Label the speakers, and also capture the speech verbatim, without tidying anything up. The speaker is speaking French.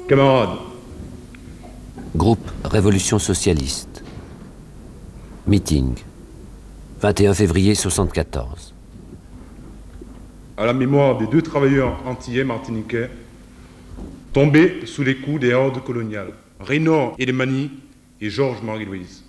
Speaker 1: Camarades.
Speaker 2: Groupe Révolution Socialiste. Meeting. vingt et un février soixante-quatorze.
Speaker 1: À la mémoire des deux travailleurs antillais martiniquais tombés sous les coups des hordes coloniales, Raynor Elimani et Georges Marie-Louise.